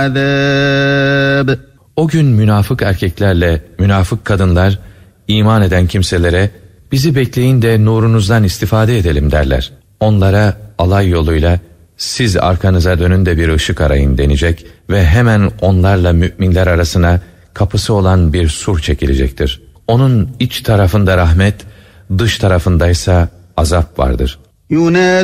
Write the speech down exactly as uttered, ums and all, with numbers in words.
عَذَابٍ O gün münafık erkeklerle münafık kadınlar iman eden kimselere bizi bekleyin de nurunuzdan istifade edelim derler. Onlara alay yoluyla siz arkanıza dönün de bir ışık arayın denecek ve hemen onlarla müminler arasına kapısı olan bir sur çekilecektir. Onun iç tarafında rahmet, dış tarafındaysa azap vardır.